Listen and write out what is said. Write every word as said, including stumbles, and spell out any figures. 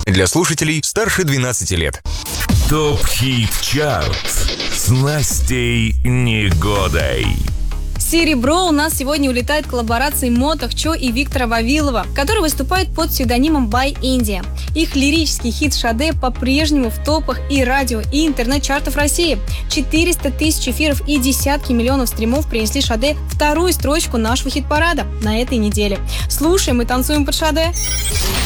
Для слушателей старше двенадцати лет. ТОП-хит-чарт с Настей Негодой. Серебро у нас сегодня улетает в коллаборации Мотох Чо и Виктора Вавилова, который выступает под псевдонимом By India. Их лирический хит «Шаде» по-прежнему в топах и радио, и интернет-чартов России. четыреста тысяч эфиров и десятки миллионов стримов принесли «Шаде» вторую строчку нашего хит-парада на этой неделе. Слушаем и танцуем под «Шаде».